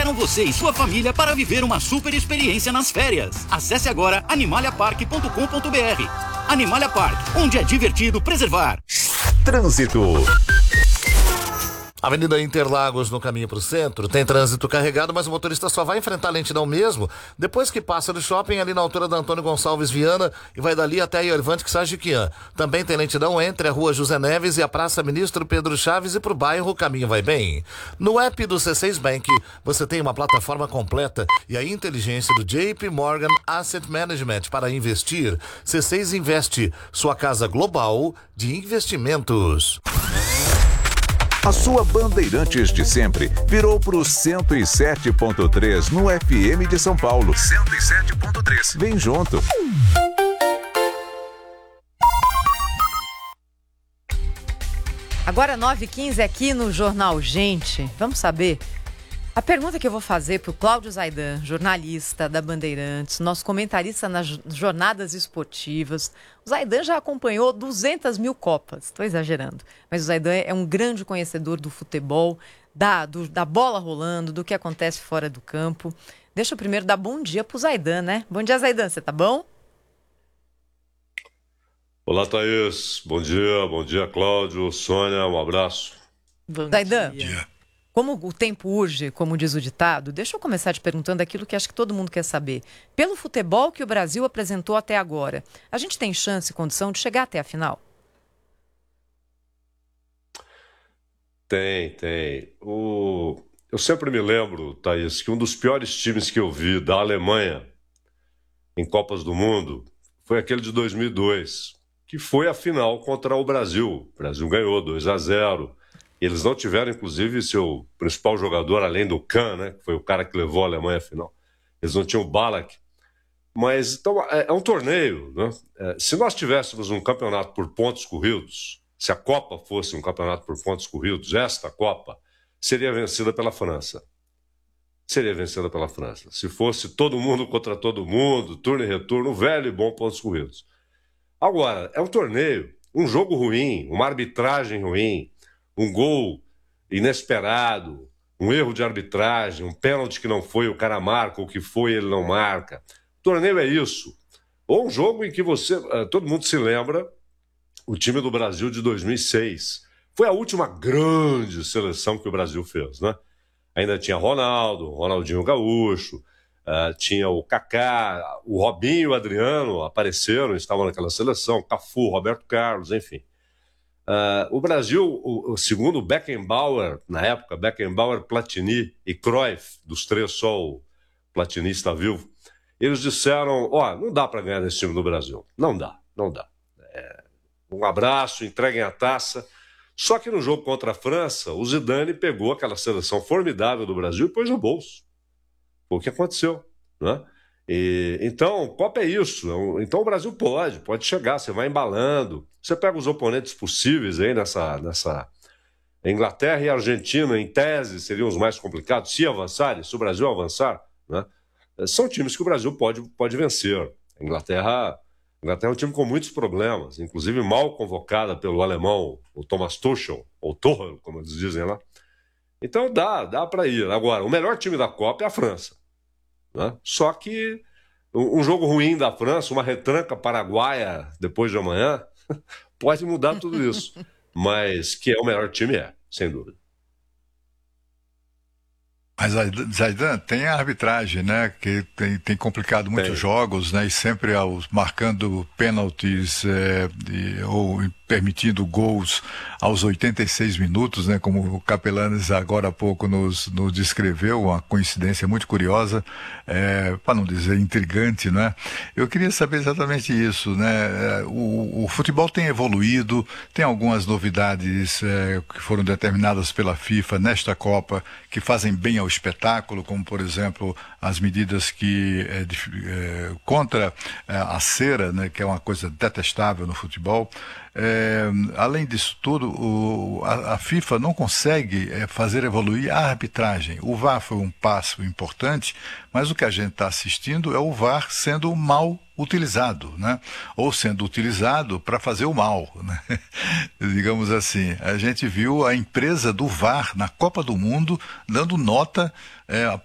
esperam você e sua família para viver uma super experiência nas férias. Acesse agora animaliapark.com.br. Animalia Park, onde é divertido preservar. Trânsito. Avenida Interlagos, no caminho para o centro, tem trânsito carregado, mas o motorista só vai enfrentar a lentidão mesmo depois que passa do shopping ali na altura da Antônio Gonçalves Viana e vai dali até a Iervante Sajiquian. Também tem lentidão entre a Rua José Neves e a Praça Ministro Pedro Chaves e para o bairro o caminho vai bem. No app do C6 Bank, você tem uma plataforma completa e a inteligência do JP Morgan Asset Management para investir. C6 Investe, sua casa global de investimentos. A sua Bandeirantes de sempre virou pro 107.3 no FM de São Paulo. 107.3. Vem junto. Agora 9h15 aqui no Jornal Gente. Vamos saber? A pergunta que eu vou fazer para o Cláudio Zaidan, jornalista da Bandeirantes, nosso comentarista nas jornadas esportivas. O Zaidan já acompanhou 200 mil Copas, estou exagerando, mas o Zaidan é um grande conhecedor do futebol, da bola rolando, do que acontece fora do campo. Deixa eu primeiro dar bom dia para o Zaidan, né? Bom dia, Zaidan, você tá bom? Olá, Thaís. Bom dia, Cláudio, Sônia, um abraço. Zaidan. Bom dia. Como o tempo urge, como diz o ditado, deixa eu começar te perguntando aquilo que acho que todo mundo quer saber. Pelo futebol que o Brasil apresentou até agora, a gente tem chance e condição de chegar até a final? Tem. Eu sempre me lembro, Thaís, que um dos piores times que eu vi da Alemanha em Copas do Mundo foi aquele de 2002, que foi a final contra o Brasil. O Brasil ganhou 2-0. Eles não tiveram, inclusive, seu principal jogador, além do Kahn, né, que foi o cara que levou a Alemanha à final. Eles não tinham o Ballack. Mas então, é um torneio. Né? Se nós tivéssemos um campeonato por pontos corridos, se a Copa fosse um campeonato por pontos corridos, esta Copa seria vencida pela França. Se fosse todo mundo contra todo mundo, turno e retorno, velho e bom pontos corridos. Agora, é um torneio, um jogo ruim, uma arbitragem ruim, um gol inesperado, um erro de arbitragem, um pênalti que não foi, o cara marca, o que foi, ele não marca. O torneio é isso. Ou um jogo em que todo mundo se lembra, o time do Brasil de 2006. Foi a última grande seleção que o Brasil fez, né? Ainda tinha Ronaldo, Ronaldinho Gaúcho, tinha o Kaká, o Robinho e o Adriano apareceram, estavam naquela seleção, Cafu, Roberto Carlos, enfim. O Brasil, segundo Beckenbauer, na época, Beckenbauer, Platini e Cruyff, dos três só o Platini está vivo, eles disseram, não dá para ganhar nesse time do Brasil. Não dá. Um abraço, entreguem a taça. Só que no jogo contra a França, o Zidane pegou aquela seleção formidável do Brasil e pôs no bolso. Foi o que aconteceu, né? Então, Copa é isso. Então o Brasil pode chegar, você vai embalando. Você pega os oponentes possíveis aí nessa Inglaterra e Argentina, em tese, seriam os mais complicados, se avançarem, se o Brasil avançar, né? São times que o Brasil pode vencer. A Inglaterra é um time com muitos problemas, inclusive mal convocada pelo alemão, o Thomas Tuchel, ou Tuchel, como eles dizem lá. Então dá para ir. Agora, o melhor time da Copa é a França, né? Só que um jogo ruim da França, uma retranca paraguaia depois de amanhã, pode mudar tudo isso. Mas que é o melhor time, sem dúvida. Mas, Zaidan, tem a arbitragem, né, que tem complicado muitos jogos, né, e sempre marcando pênaltis ou permitindo gols aos 86 minutos, né, como o Capelanes agora há pouco nos descreveu, uma coincidência muito curiosa, para não dizer intrigante, né? Eu queria saber exatamente isso, né? O futebol tem evoluído, tem algumas novidades que foram determinadas pela FIFA nesta Copa que fazem bem ao espetáculo, como por exemplo as medidas contra a cera, né, que é uma coisa detestável no futebol. Além disso tudo, a FIFA não consegue fazer evoluir a arbitragem. O VAR foi um passo importante, mas o que a gente está assistindo é o VAR sendo mal utilizado, né? Ou sendo utilizado para fazer o mal, né? Digamos assim, a gente viu a empresa do VAR na Copa do Mundo dando nota